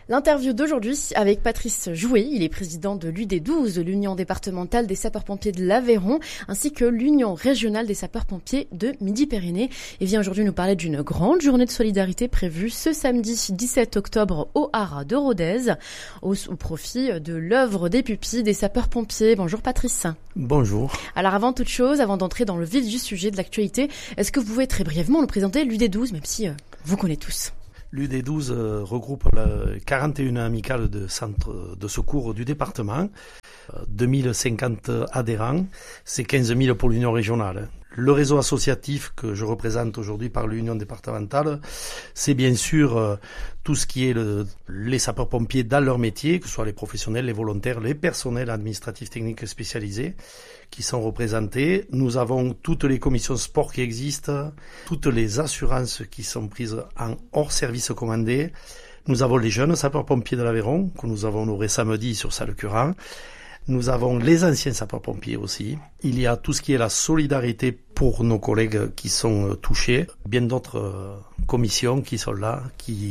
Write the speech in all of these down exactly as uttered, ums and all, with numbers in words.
L'interview d'aujourd'hui avec Patrice Jouet, il est président de l'U D douze, l'Union départementale des sapeurs-pompiers de l'Aveyron, ainsi que l'Union régionale des sapeurs-pompiers de Midi-Pyrénées. Il vient aujourd'hui nous parler d'une grande journée de solidarité prévue ce samedi dix-sept octobre au haras de Rodez, au, au profit de l'œuvre des pupilles des sapeurs-pompiers. Bonjour Patrice. Bonjour. Alors avant toute chose, avant d'entrer dans le vif du sujet de l'actualité, est-ce que vous pouvez très brièvement nous présenter l'U D douze, même si euh, vous connaissez tous? L'U D douze euh, regroupe la quarante et un amicales de centres de secours du département, euh, deux mille cinquante adhérents, c'est quinze mille pour l'Union régionale. Le réseau associatif que je représente aujourd'hui par l'Union départementale, c'est bien sûr euh, tout ce qui est le, les sapeurs-pompiers dans leur métier, que ce soit les professionnels, les volontaires, les personnels administratifs techniques spécialisés qui sont représentés. Nous avons toutes les commissions sport qui existent, toutes les assurances qui sont prises en hors service commandé. Nous avons les jeunes sapeurs-pompiers de l'Aveyron, que nous avons honoré samedi sur Sallecurant. Nous avons les anciens sapeurs-pompiers aussi. Il y a tout ce qui est la solidarité pour nos collègues qui sont touchés. Bien d'autres commissions qui sont là,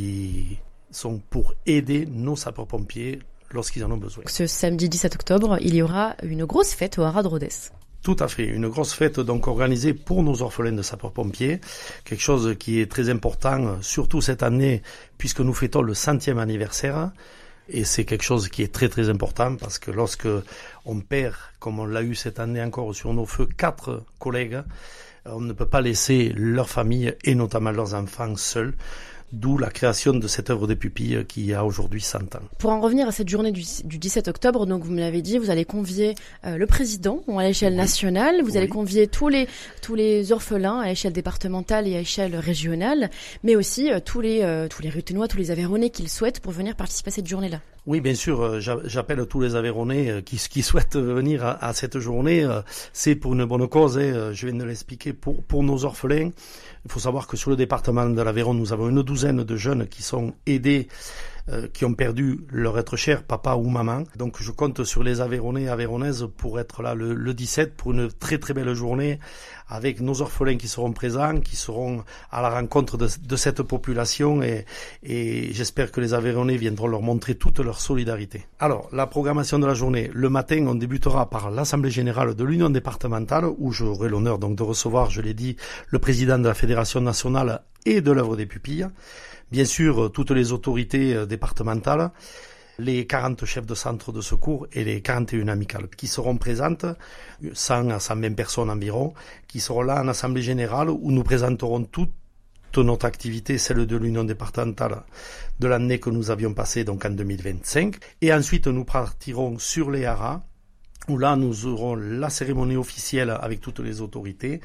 qui sont pour aider nos sapeurs-pompiers lorsqu'ils en ont besoin. Ce samedi dix-sept octobre, il y aura une grosse fête au haras de Rodez. Tout à fait, une grosse fête donc organisée pour nos orphelins de sapeurs-pompiers, quelque chose qui est très important, surtout cette année, puisque nous fêtons le centième anniversaire. Et c'est quelque chose qui est très très important parce que lorsque on perd, comme on l'a eu cette année encore sur nos feux, quatre collègues, on ne peut pas laisser leur famille et notamment leurs enfants seuls. D'où la création de cette œuvre des pupilles qui a aujourd'hui cent ans. Pour en revenir à cette journée du, du dix-sept octobre, donc vous me l'avez dit, vous allez convier euh, le président à l'échelle oui. nationale, vous oui. allez convier tous les tous les orphelins à l'échelle départementale et à l'échelle régionale, mais aussi euh, tous les euh, tous les Ruthenois, tous les Aveyronnais qui le souhaitent pour venir participer à cette journée-là. Oui, bien sûr, j'appelle tous les Aveyronnais qui, qui souhaitent venir à, à cette journée. C'est pour une bonne cause, hein. Je viens de l'expliquer, pour, pour nos orphelins. Il faut savoir que sur le département de l'Aveyron, nous avons une douzaine de jeunes qui sont aidés, euh, qui ont perdu leur être cher, papa ou maman. Donc je compte sur les Aveyronnais et Aveyronnaises pour être là le, le dix-sept pour une très très belle journée avec nos orphelins qui seront présents, qui seront à la rencontre de, de cette population et, et j'espère que les Aveyronnais viendront leur montrer toute leur solidarité. Alors, la programmation de la journée. Le matin, on débutera par l'Assemblée générale de l'Union départementale où j'aurai l'honneur donc de recevoir, je l'ai dit, le président de la Fédération nationale et de l'œuvre des pupilles. Bien sûr, toutes les autorités départementales, les quarante chefs de centre de secours et les quarante et un amicales qui seront présentes, cent à cent vingt personnes environ, qui seront là en assemblée générale où nous présenterons toute notre activité, celle de l'Union départementale de l'année que nous avions passée donc en deux mille vingt-cinq. Et ensuite, nous partirons sur les haras où là, nous aurons la cérémonie officielle avec toutes les autorités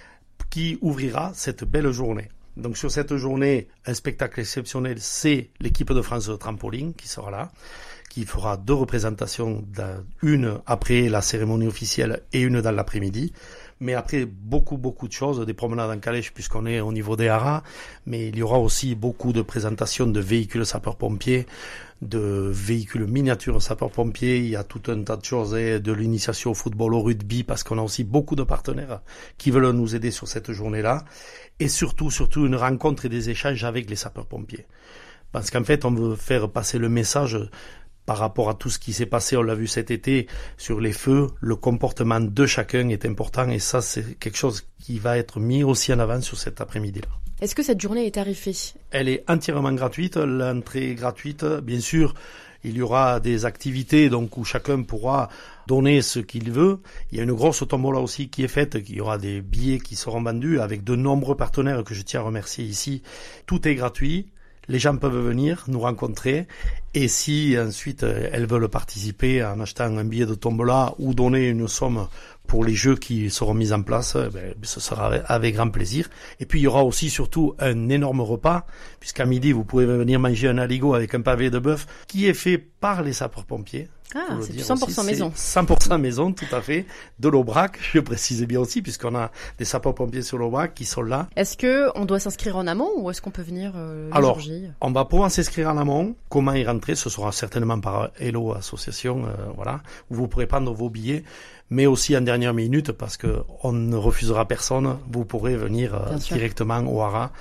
qui ouvrira cette belle journée. Donc sur cette journée, un spectacle exceptionnel, c'est l'équipe de France de trampoline qui sera là, qui fera deux représentations, une après la cérémonie officielle et une dans l'après-midi. Mais après, beaucoup, beaucoup de choses, des promenades en calèche puisqu'on est au niveau des haras, mais il y aura aussi beaucoup de présentations de véhicules sapeurs-pompiers, de véhicules miniatures sapeurs-pompiers, il y a tout un tas de choses, hein, de l'initiation au football, au rugby, parce qu'on a aussi beaucoup de partenaires qui veulent nous aider sur cette journée-là, et surtout, surtout une rencontre et des échanges avec les sapeurs-pompiers. Parce qu'en fait, on veut faire passer le message par rapport à tout ce qui s'est passé, on l'a vu cet été, sur les feux, le comportement de chacun est important, et ça, c'est quelque chose qui va être mis aussi en avant sur cet après-midi-là. Est-ce que cette journée est tarifée ? Elle est entièrement gratuite, l'entrée est gratuite. Bien sûr, il y aura des activités donc où chacun pourra donner ce qu'il veut. Il y a une grosse tombola aussi qui est faite, il y aura des billets qui seront vendus avec de nombreux partenaires que je tiens à remercier ici. Tout est gratuit. Les gens peuvent venir nous rencontrer et si ensuite elles veulent participer en achetant un billet de tombola ou donner une somme pour les jeux qui seront mis en place, ben, ce sera avec grand plaisir. Et puis il y aura aussi surtout un énorme repas, puisqu'à midi vous pouvez venir manger un aligot avec un pavé de bœuf qui est fait par les sapeurs-pompiers. Ah, c'est du cent pour cent aussi, maison. cent pour cent maison, tout à fait. De l'Aubrac, je précise bien aussi, puisqu'on a des sapeurs-pompiers sur l'Aubrac qui sont là. Est-ce que on doit s'inscrire en amont ou est-ce qu'on peut venir euh, le Alors, jour J ? On va pouvoir s'inscrire en amont. Comment y rentrer ? Ce sera certainement par Hello Association, euh, voilà, où vous pourrez prendre vos billets, mais aussi en dernière minute, parce que on ne refusera personne. Vous pourrez venir euh, directement au haras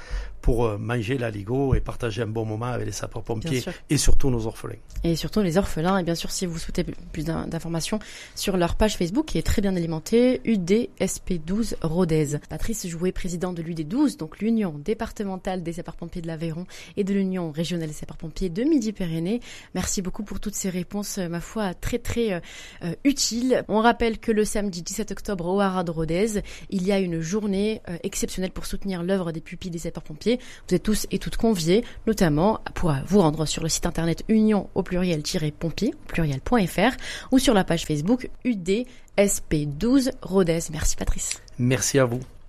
pour euh, manger l'aligot et partager un bon moment avec les sapeurs-pompiers et surtout nos orphelins. Et surtout les orphelins. Et bien sûr, si vous souhaitez plus d'informations sur leur page Facebook qui est très bien alimentée, U D S P douze Rodez. Patrice Jouet, président de l'U D douze, donc l'Union départementale des sapeurs-pompiers de l'Aveyron et de l'Union régionale des sapeurs-pompiers de Midi-Pyrénées. Merci beaucoup pour toutes ces réponses, ma foi, très très euh, utiles. On rappelle que le samedi dix-sept octobre au Haras de Rodez, il y a une journée euh, exceptionnelle pour soutenir l'œuvre des pupilles des sapeurs-pompiers. Vous êtes tous et toutes conviés, notamment pour vous rendre sur le site internet union au pluriel-pompier, pluriel.fr ou sur la page Facebook U D S P douze Rodez. Merci Patrice. Merci à vous.